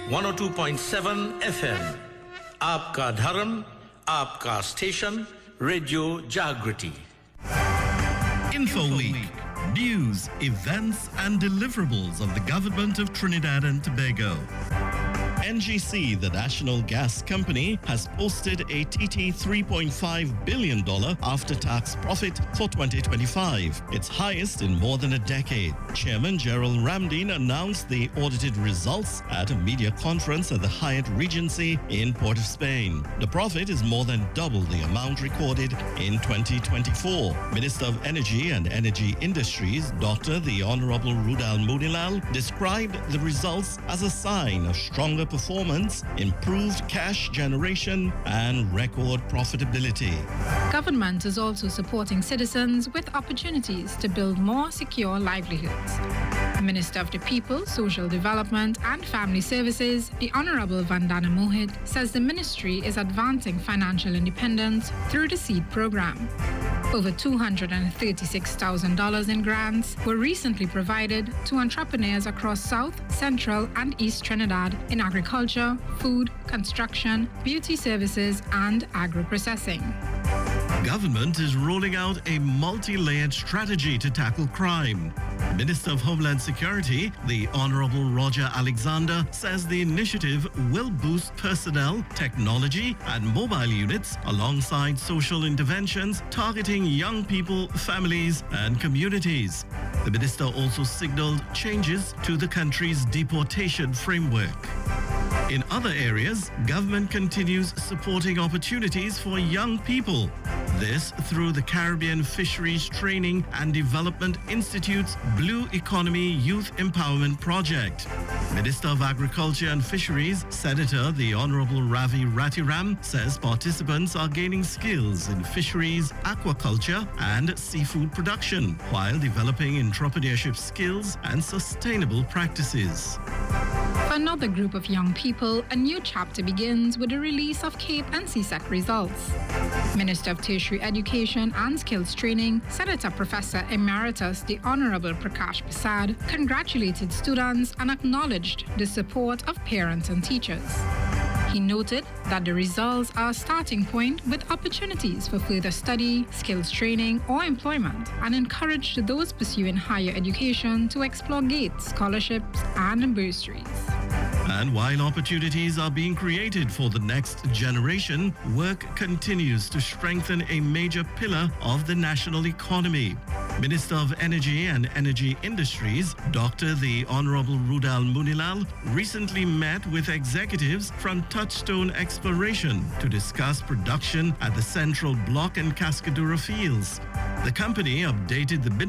102.7 FM. आपका धर्म, आपका स्टेशन, रेडियो जागृति. InfoWeek. News, events and deliverables of the government of Trinidad and Tobago. NGC, the national gas company, has posted a TT $3.5 billion after-tax profit for 2025, its highest in more than a decade. Chairman Gerald Ramdeen announced the audited results at a media conference at the Hyatt Regency in Port of Spain. The profit is more than double the amount recorded in 2024. Minister of Energy and Energy Industries, Dr. the Honorable Rudal Moonilal, described the results as a sign of stronger performance, improved cash generation, and record profitability. Government is also supporting citizens with opportunities to build more secure livelihoods. Minister of the People, Social Development and Family Services, the Honorable Vandana Mohit, says the ministry is advancing financial independence through the SEED program. Over $236,000 in grants were recently provided to entrepreneurs across South, Central, and East Trinidad in agriculture, food, construction, beauty services, and agro-processing. Government is rolling out a multi-layered strategy to tackle crime. Minister of Homeland Security, the Honorable Roger Alexander, says the initiative will boost personnel, technology, and mobile units alongside social interventions targeting young people, families, and communities. The minister also signaled changes to the country's deportation framework. In other areas, government continues supporting opportunities for young people. This through the Caribbean Fisheries Training and Development Institute's Blue Economy Youth Empowerment Project. Minister of Agriculture and Fisheries, Senator the Honorable Ravi Ratiram, says participants are gaining skills in fisheries, aquaculture, and seafood production, while developing entrepreneurship skills and sustainable practices. For another group of young people, a new chapter begins with the release of CAPE and CSEC results. Minister of Tertiary Education and Skills Training, Senator Professor Emeritus the Honorable Prakash Prasad, congratulated students and acknowledged the support of parents and teachers. He noted that the results are a starting point with opportunities for further study, skills training, or employment, and encouraged those pursuing higher education to explore GATE scholarships and bursaries. And while opportunities are being created for the next generation, work continues to strengthen a major pillar of the national economy. Minister of Energy and Energy Industries, Dr. the Honorable Rudal Moonilal, recently met with executives from Touchstone Exploration to discuss production at the Central Block and Cascadura fields. The company updated the